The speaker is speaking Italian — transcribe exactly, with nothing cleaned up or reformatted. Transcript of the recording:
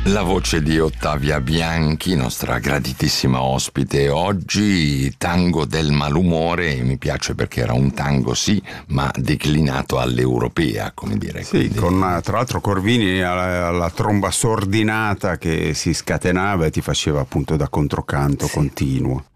La voce di Ottavia Bianchi, nostra graditissima ospite oggi, tango del malumore, e mi piace perché era un tango sì, ma declinato all'europea, come dire. Sì, quindi... con tra l'altro Corvini alla, alla tromba sordinata che si scatenava e ti faceva appunto da controcanto sì. continuo.